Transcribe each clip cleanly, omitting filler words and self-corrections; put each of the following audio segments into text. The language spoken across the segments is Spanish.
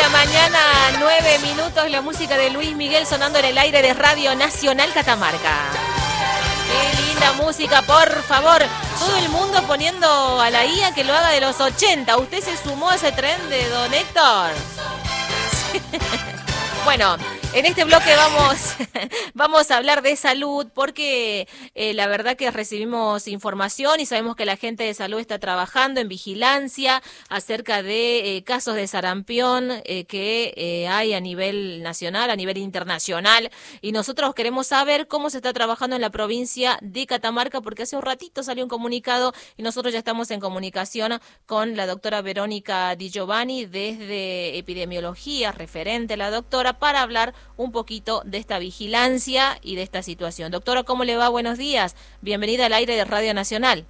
la mañana, 9 minutos, la música de Luis Miguel sonando en el aire de Radio Nacional Catamarca. Qué linda música, por favor. Todo el mundo poniendo a la IA que lo haga de los 80. ¿Usted se sumó a ese tren de don Héctor? Bueno, en este bloque vamos a hablar de salud porque la verdad que recibimos información y sabemos que la gente de salud está trabajando en vigilancia acerca de casos de sarampión que hay a nivel nacional, a nivel internacional, y nosotros queremos saber cómo se está trabajando en la provincia de Catamarca porque hace un ratito salió un comunicado y nosotros ya estamos en comunicación con la doctora Verónica Di Giovanni desde epidemiología, referente la doctora, para hablar un poquito de esta vigilancia y de esta situación. Doctora, ¿cómo le va? Buenos días. Bienvenida al aire de Radio Nacional.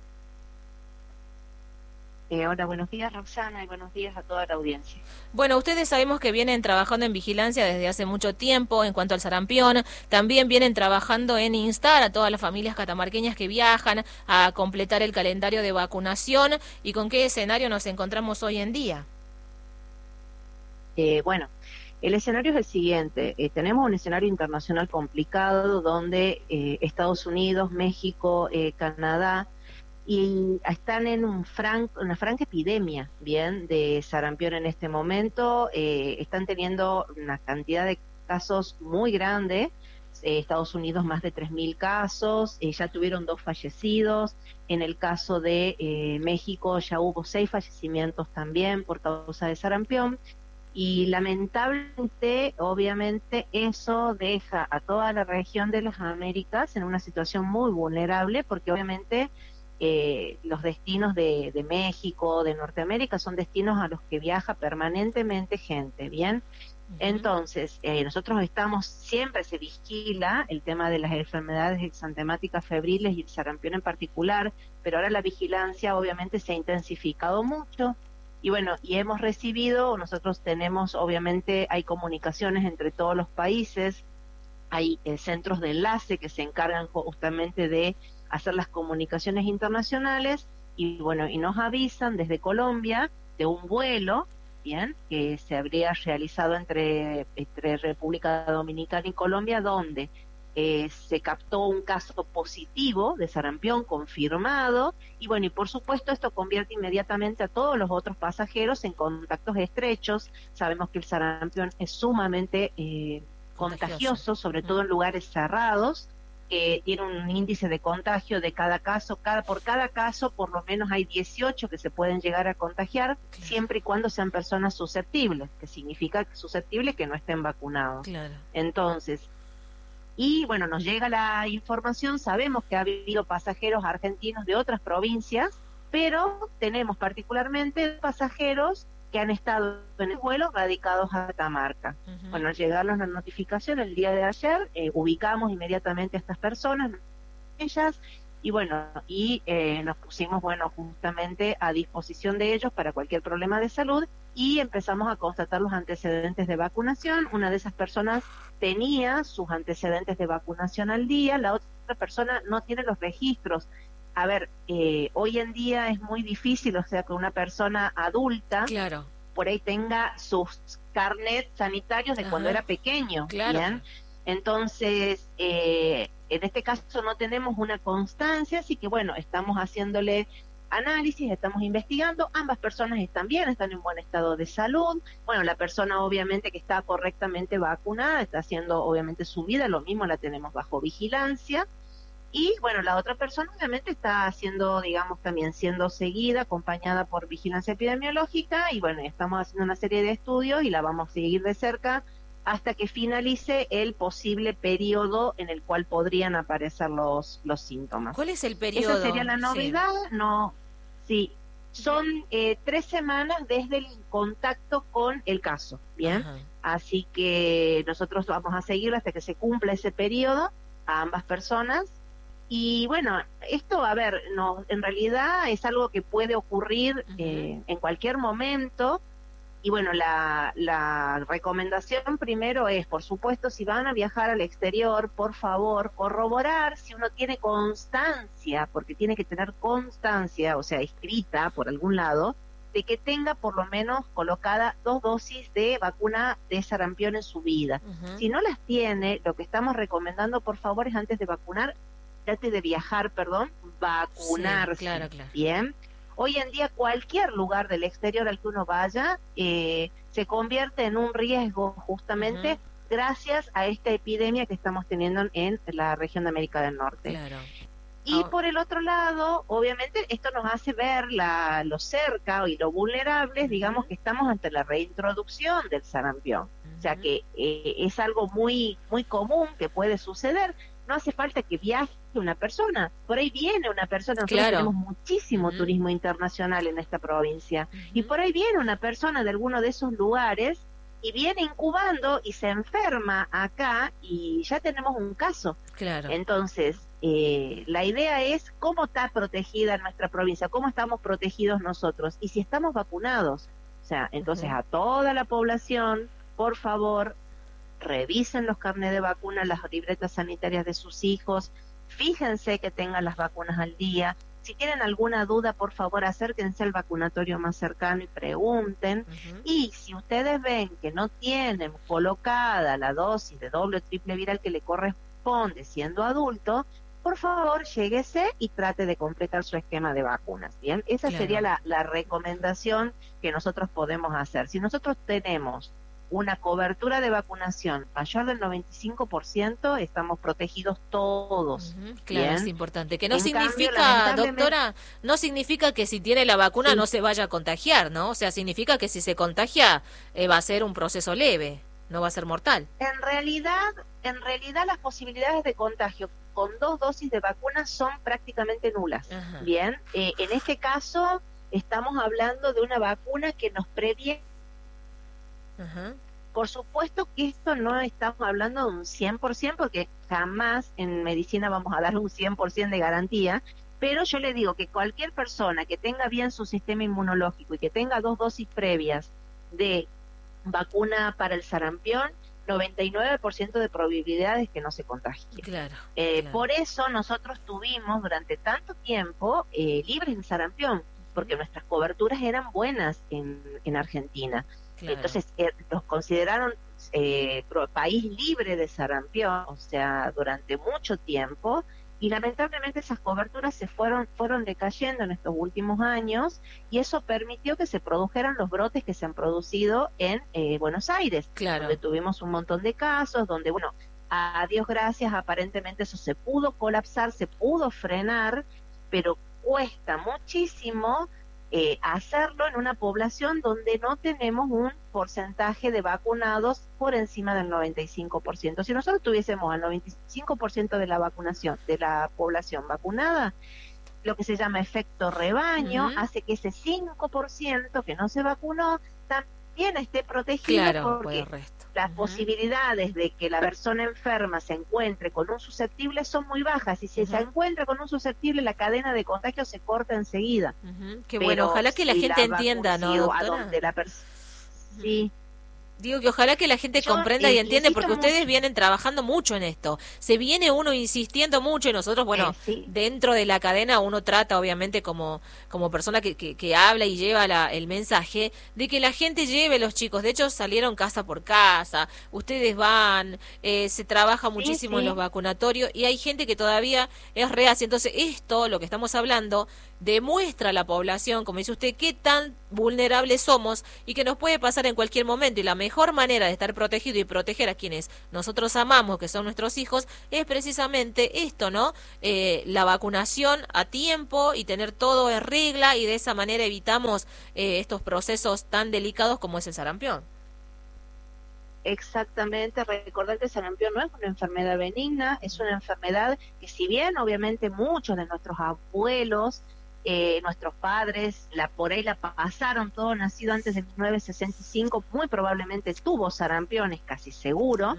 Hola, buenos días Roxana y buenos días a toda la audiencia. Bueno, ustedes sabemos que vienen trabajando en vigilancia desde hace mucho tiempo en cuanto al sarampión, también vienen trabajando en instar a todas las familias catamarqueñas que viajan a completar el calendario de vacunación. ¿Y con qué escenario nos encontramos hoy en día? Bueno, el escenario es el siguiente. Tenemos un escenario internacional complicado donde Estados Unidos, México, Canadá y están en una franca epidemia, bien, de sarampión en este momento. Están teniendo una cantidad de casos muy grande. Estados Unidos más de 3.000 casos, ya tuvieron 2 fallecidos. En el caso de México ya hubo 6 fallecimientos también por causa de sarampión. Y lamentablemente, obviamente, eso deja a toda la región de las Américas en una situación muy vulnerable, porque obviamente los destinos de México, de Norteamérica, son destinos a los que viaja permanentemente gente, ¿bien? Entonces, nosotros siempre se vigila el tema de las enfermedades exantemáticas febriles y el sarampión en particular, pero ahora la vigilancia obviamente se ha intensificado mucho. Y bueno, y hemos recibido, nosotros tenemos, obviamente, hay comunicaciones entre todos los países, hay centros de enlace que se encargan justamente de hacer las comunicaciones internacionales, y bueno, y nos avisan desde Colombia de un vuelo, bien, que se habría realizado entre República Dominicana y Colombia, donde se captó un caso positivo de sarampión confirmado, y bueno, y por supuesto esto convierte inmediatamente a todos los otros pasajeros en contactos estrechos. Sabemos que el sarampión es sumamente contagioso, sobre todo en lugares cerrados, que tiene un índice de contagio de cada caso, por cada caso por lo menos hay 18 que se pueden llegar a contagiar, siempre y cuando sean personas susceptibles, que significa susceptibles que no estén vacunados. Claro. Entonces, y bueno, nos llega la información, sabemos que ha habido pasajeros argentinos de otras provincias, pero tenemos particularmente pasajeros que han estado en el vuelo radicados a Catamarca. Bueno, al llegarnos la notificación el día de ayer, ubicamos inmediatamente a estas personas, ellas, y bueno, nos pusimos, bueno, justamente a disposición de ellos para cualquier problema de salud, y empezamos a constatar los antecedentes de vacunación. Una de esas personas tenía sus antecedentes de vacunación al día, la otra persona no tiene los registros. A ver, hoy en día es muy difícil, o sea, que una persona adulta por ahí tenga sus carnets sanitarios de cuando era pequeño, ¿bien? Entonces, en este caso no tenemos una constancia, así que bueno, estamos haciéndole análisis, estamos investigando. Ambas personas están bien, están en buen estado de salud. Bueno, la persona obviamente que está correctamente vacunada está haciendo obviamente su vida, lo mismo la tenemos bajo vigilancia. Y bueno, la otra persona obviamente está haciendo, digamos, también siendo seguida, acompañada por vigilancia epidemiológica, y bueno, estamos haciendo una serie de estudios y la vamos a seguir de cerca hasta que finalice el posible periodo en el cual podrían aparecer los síntomas. ¿Cuál es el periodo? Esa sería la novedad. Sí, son 3 semanas desde el contacto con el caso, ¿bien? Así que nosotros vamos a seguirlo hasta que se cumpla ese periodo a ambas personas. Y bueno, esto, a ver, en realidad es algo que puede ocurrir en cualquier momento. Y bueno, la recomendación primero es, por supuesto, si van a viajar al exterior, por favor, corroborar si uno tiene constancia, porque tiene que tener constancia, o sea, escrita por algún lado, de que tenga por lo menos colocada 2 dosis de vacuna de sarampión en su vida. Si no las tiene, lo que estamos recomendando, por favor, es antes de viajar, vacunarse. Sí, claro. Bien. Hoy en día cualquier lugar del exterior al que uno vaya se convierte en un riesgo justamente gracias a esta epidemia que estamos teniendo en la región de América del Norte. Claro. Y por el otro lado, obviamente, esto nos hace ver lo cerca y lo vulnerables, digamos, que estamos ante la reintroducción del sarampión. O sea que es algo muy, muy común que puede suceder. No hace falta que viaje una persona. Por ahí viene una persona. Nosotros tenemos muchísimo turismo internacional en esta provincia. Y por ahí viene una persona de alguno de esos lugares y viene incubando y se enferma acá y ya tenemos un caso. Claro. Entonces, la idea es cómo está protegida nuestra provincia, cómo estamos protegidos nosotros y si estamos vacunados. O sea, entonces a toda la población, por favor, revisen los carnets de vacuna, las libretas sanitarias de sus hijos, fíjense que tengan las vacunas al día. Si tienen alguna duda, por favor, acérquense al vacunatorio más cercano y pregunten. Y si ustedes ven que no tienen colocada la dosis de doble o triple viral que le corresponde siendo adulto, por favor, lléguese y trate de completar su esquema de vacunas. Bien, esa sería la recomendación que nosotros podemos hacer. Si nosotros tenemos una cobertura de vacunación mayor del 95%, estamos protegidos todos. Claro, ¿bien? es importante. Que no En significa, cambio, doctora, no significa que si tiene la vacuna no se vaya a contagiar, ¿no? O sea, significa que si se contagia va a ser un proceso leve, no va a ser mortal. En realidad las posibilidades de contagio con 2 dosis de vacuna son prácticamente nulas. Bien, en este caso estamos hablando de una vacuna que nos previene. Por supuesto que esto no estamos hablando de un 100%, porque jamás en medicina vamos a dar un 100% de garantía, pero yo le digo que cualquier persona que tenga bien su sistema inmunológico y que tenga 2 dosis previas de vacuna para el sarampión, 99% de probabilidades que no se contagie. Claro. Por eso nosotros tuvimos durante tanto tiempo libres de sarampión, porque nuestras coberturas eran buenas en Argentina. Entonces nos consideraron país libre de sarampión, o sea, durante mucho tiempo, y lamentablemente esas coberturas fueron decayendo en estos últimos años, y eso permitió que se produjeran los brotes que se han producido en Buenos Aires, donde tuvimos un montón de casos, donde, bueno, a Dios gracias, aparentemente eso se pudo colapsar, se pudo frenar, pero cuesta muchísimo hacerlo en una población donde no tenemos un porcentaje de vacunados por encima del 95%. Si nosotros tuviésemos al 95% de la vacunación, de la población vacunada, lo que se llama efecto rebaño, hace que ese 5% que no se vacunó también esté protegido, porque las posibilidades de que la persona enferma se encuentre con un susceptible son muy bajas, y si se encuentra con un susceptible, la cadena de contagio se corta enseguida. Qué bueno, ojalá que la gente entienda, ¿no, doctora? Sí. Digo que ojalá que la gente comprenda y entiende, porque ustedes vienen trabajando mucho en esto. Se viene uno insistiendo mucho y nosotros, bueno, dentro de la cadena uno trata, obviamente, como persona que habla y lleva el mensaje de que la gente lleve los chicos. De hecho, salieron casa por casa, ustedes van, se trabaja muchísimo en los vacunatorios y hay gente que todavía es reacia. Entonces, esto, lo que estamos hablando, demuestra a la población, como dice usted, qué tan vulnerables somos y que nos puede pasar en cualquier momento, y la mejor manera de estar protegido y proteger a quienes nosotros amamos, que son nuestros hijos, es precisamente esto, ¿no? La vacunación a tiempo y tener todo en regla, y de esa manera evitamos estos procesos tan delicados como es el sarampión. Exactamente, recordar que el sarampión no es una enfermedad benigna, es una enfermedad que, si bien obviamente muchos de nuestros abuelos, nuestros padres, por ahí la pasaron, todo nacido antes de 1965, muy probablemente tuvo sarampión, es casi seguro.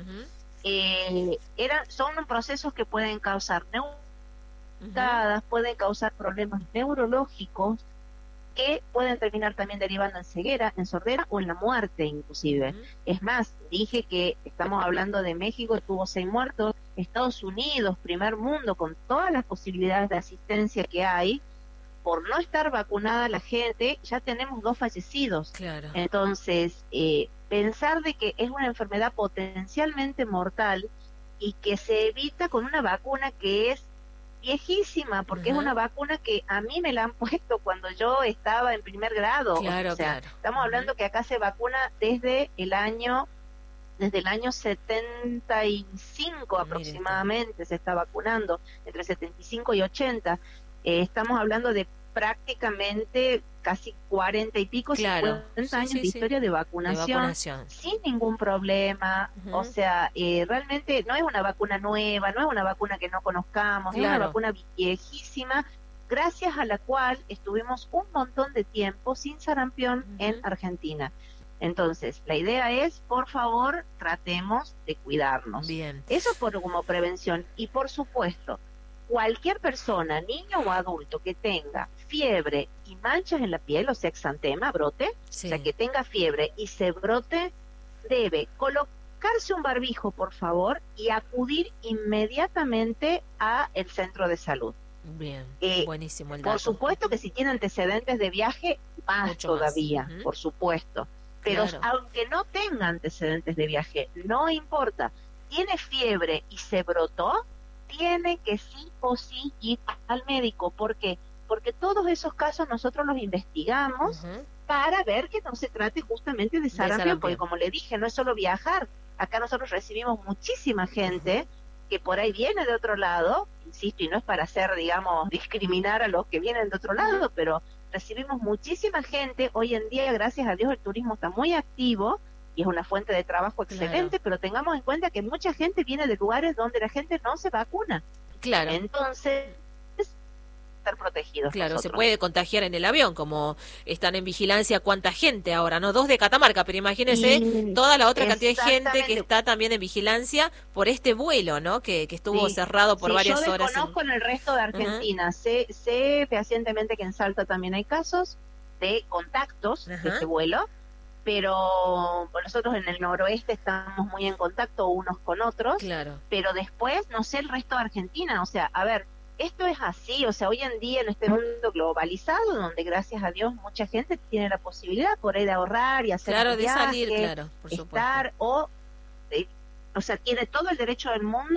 Son procesos que pueden causar pueden causar problemas neurológicos, que pueden terminar también derivando en ceguera, en sordera o en la muerte inclusive. Es más, dije que estamos hablando de México, tuvo 6 muertos, Estados Unidos, primer mundo, con todas las posibilidades de asistencia que hay, por no estar vacunada la gente, ya tenemos 2 fallecidos. Claro. Entonces, pensar de que es una enfermedad potencialmente mortal y que se evita con una vacuna que es viejísima, porque es una vacuna que a mí me la han puesto cuando yo estaba en primer grado. Claro, o sea, estamos hablando que acá se vacuna desde el año 75 aproximadamente, se está vacunando, entre 75 y 80. Estamos hablando de prácticamente casi 40 y pico, 50 años de historia de vacunación, sin ningún problema. O sea, realmente no es una vacuna nueva, no es una vacuna que no conozcamos, es una vacuna viejísima, gracias a la cual estuvimos un montón de tiempo sin sarampión en Argentina. Entonces, la idea es, por favor, tratemos de cuidarnos. Bien. Eso como prevención. Y por supuesto, cualquier persona, niño o adulto, que tenga fiebre y manchas en la piel, o sea, exantema, brote, o sea, que tenga fiebre y se brote, debe colocarse un barbijo, por favor, y acudir inmediatamente a el centro de salud. Bien, buenísimo el dato. Por supuesto que si tiene antecedentes de viaje, más mucho todavía, más. por supuesto. Pero aunque no tenga antecedentes de viaje, no importa, tiene fiebre y se brotó, tiene que sí o sí ir al médico. ¿Por qué? Porque todos esos casos nosotros los investigamos para ver que no se trate justamente de sarampión, porque como le dije, no es solo viajar. Acá nosotros recibimos muchísima gente que por ahí viene de otro lado, insisto, y no es para hacer, digamos, discriminar a los que vienen de otro lado, pero recibimos muchísima gente. Hoy en día, gracias a Dios, el turismo está muy activo y es una fuente de trabajo excelente, pero tengamos en cuenta que mucha gente viene de lugares donde la gente no se vacuna. Claro. Entonces, estar protegidos. Claro, nosotros. se puede contagiar en el avión, como están en vigilancia cuánta gente ahora, ¿no? 2 de Catamarca, pero imagínese toda la otra cantidad de gente que está también en vigilancia por este vuelo, ¿no? Que estuvo cerrado por varias horas. Yo desconozco en el resto de Argentina, sé fehacientemente que en Salta también hay casos de contactos de este vuelo, pero nosotros en el noroeste estamos muy en contacto unos con otros, pero después no sé el resto de Argentina. O sea, a ver, esto es así, o sea, hoy en día en este mundo globalizado, donde gracias a Dios mucha gente tiene la posibilidad por ahí de ahorrar y hacer de viaje, salir, por estar, supuesto. O sea, tiene todo el derecho del mundo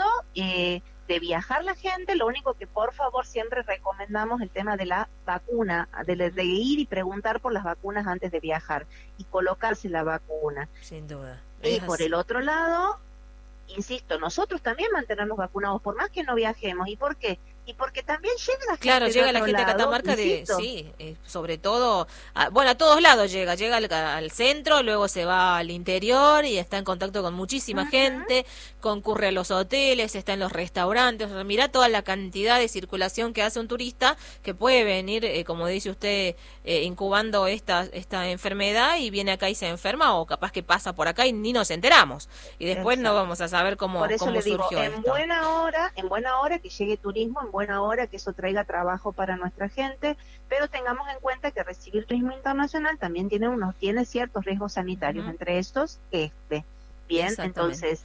de viajar la gente. Lo único que por favor siempre recomendamos el tema de la vacuna, de ir y preguntar por las vacunas antes de viajar y colocarse la vacuna. Sin duda. Y por el otro lado, insisto, nosotros también mantenernos vacunados por más que no viajemos. ¿Y por qué? Y porque también llega la gente llega la gente de Catamarca sobre todo, a todos lados llega al centro, luego se va al interior y está en contacto con muchísima gente, concurre a los hoteles, está en los restaurantes. O sea, mirá toda la cantidad de circulación que hace un turista que puede venir, como dice usted, incubando esta enfermedad y viene acá y se enferma, o capaz que pasa por acá y ni nos enteramos y después no vamos a saber cómo surgió esto. Por eso le digo, en buena hora que llegue turismo, en buena hora que eso traiga trabajo para nuestra gente, pero tengamos en cuenta que recibir turismo internacional también tiene ciertos riesgos sanitarios, entre estos bien. Entonces,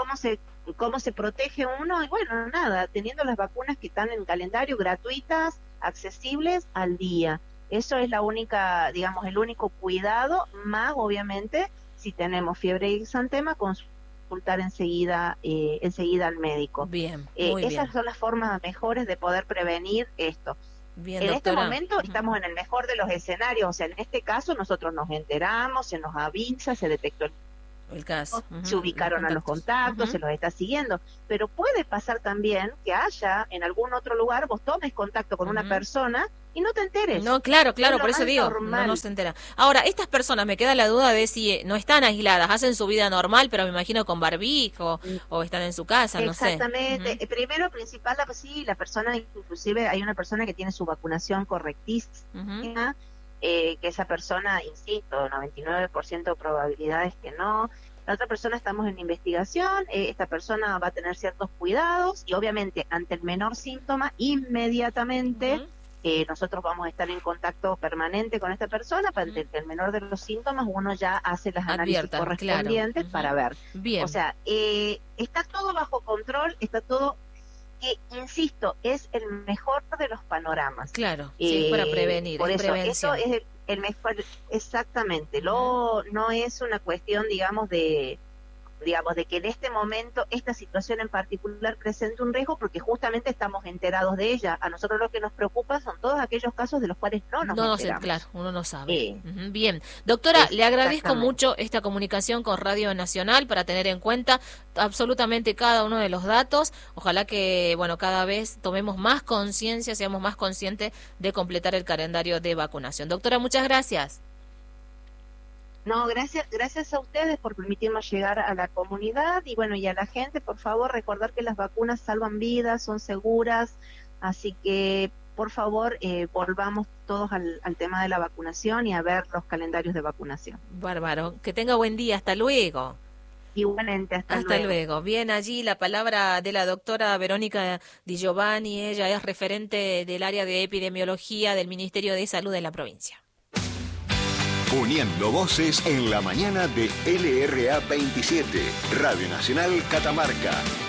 ¿cómo se protege uno? Y bueno, nada, teniendo las vacunas que están en calendario, gratuitas, accesibles al día. Eso es la única, digamos, el único cuidado, más obviamente si tenemos fiebre y exantema, consultar enseguida al médico. Bien, esas son las formas mejores de poder prevenir esto. Bien, en doctora. este momento estamos en el mejor de los escenarios, o sea, en este caso nosotros nos enteramos, se nos avisa, se detectó el caso, se ubicaron a los contactos, se los está siguiendo, pero puede pasar también que haya en algún otro lugar, vos tomes contacto con una persona y no te enteres. No, claro, por eso digo, no se entera. Ahora, estas personas, me queda la duda de si no están aisladas, hacen su vida normal, pero me imagino con barbijo, o están en su casa, no sé. Exactamente. Primero, principal, la persona, inclusive hay una persona que tiene su vacunación correctísima, que esa persona, insisto, 99% de probabilidades que no. La otra persona estamos en investigación, esta persona va a tener ciertos cuidados y obviamente ante el menor síntoma, inmediatamente nosotros vamos a estar en contacto permanente con esta persona. Para el menor de los síntomas uno ya hace las análisis correspondientes para ver. Bien. O sea, está todo bajo control, está todo que, insisto, es el mejor de los panoramas. Claro, sí, es para prevenir, por es eso, prevención. eso es el mejor, exactamente. No es una cuestión, digamos, de que en este momento esta situación en particular presente un riesgo, porque justamente estamos enterados de ella. A nosotros lo que nos preocupa son todos aquellos casos de los cuales no nos enteramos. Claro, uno no sabe. Bien, doctora, le agradezco mucho esta comunicación con Radio Nacional para tener en cuenta absolutamente cada uno de los datos. Ojalá que, bueno, cada vez tomemos más conciencia, seamos más conscientes de completar el calendario de vacunación. Doctora, muchas gracias. No, gracias a ustedes por permitirnos llegar a la comunidad y bueno, y a la gente, por favor, recordar que las vacunas salvan vidas, son seguras, así que por favor volvamos todos al tema de la vacunación y a ver los calendarios de vacunación. Bárbaro, que tenga buen día, hasta luego. Igualmente, hasta luego. Bien, allí la palabra de la doctora Verónica Di Giovanni, ella es referente del área de epidemiología del Ministerio de Salud de la provincia. Uniendo voces en la mañana de LRA 27, Radio Nacional Catamarca.